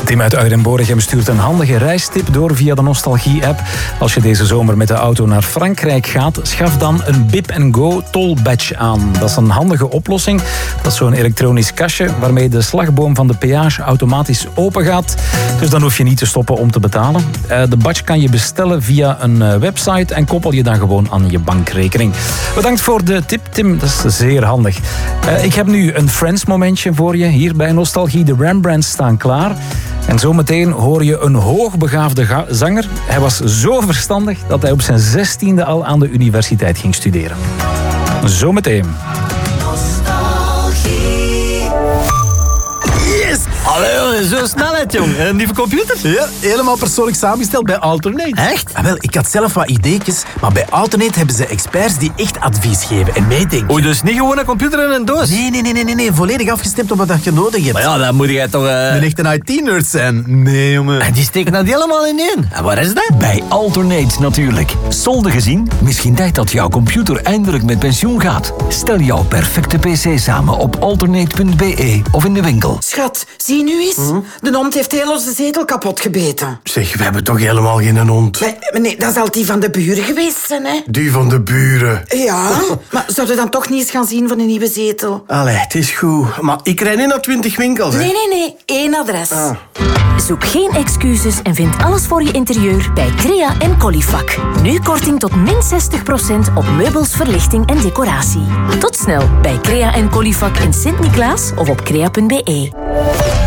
Tim uit Uidenborichem stuurt een handige reistip door via de Nostalgie-app. Als je deze zomer met de auto naar Frankrijk gaat, schaf dan een Bip&Go toll badge aan. Dat is een handige oplossing. Dat is zo'n elektronisch kastje waarmee de slagboom van de peage automatisch open gaat. Dus dan hoef je niet te stoppen om te betalen. De badge kan je bestellen via een website en koppel je dan gewoon aan je bankrekening. Bedankt voor de tip, Tim. Dat is zeer handig. Ik heb nu een Friends momentje voor je. Hier bij Nostalgie. De Rembrandts staan klaar. En zometeen hoor je een hoogbegaafde zanger. Hij was zo verstandig dat hij op zijn 16e al aan de universiteit ging studeren. Zometeen. Yes! Allee, zo snelheid, jong. Een nieuwe computer? Ja, helemaal persoonlijk samengesteld bij Alternate. Echt? Ah, wel, ik had zelf wat ideetjes, maar bij Alternate hebben ze experts die echt advies geven en meedenken. Oei, dus niet gewoon een computer in een doos? Nee, volledig afgestemd op wat je nodig hebt. Maar ja, dan moet jij toch... Een echte IT-nerd zijn. Nee, jongen. En die steken dat helemaal in één. En waar is dat? Bij Alternate natuurlijk. Solde gezien? Misschien tijd dat jouw computer eindelijk met pensioen gaat. Stel jouw perfecte PC samen op alternate.be of in de winkel. Schat, zie nu eens. De hond heeft heel onze zetel kapot gebeten. Zeg, we hebben toch helemaal geen hond? Nee, dat zal die van de buren geweest zijn, hè? Die van de buren. Ja, maar zouden we dan toch niet eens gaan zien van een nieuwe zetel? Allee, het is goed. Maar ik rijd niet naar 20 winkels, hè? Nee. 1 adres. Zoek geen excuses en vind alles voor je interieur bij Crea en Colifac. Nu korting tot min 60% op meubels, verlichting en decoratie. Tot snel bij Crea en Colifac in Sint-Niklaas of op crea.be.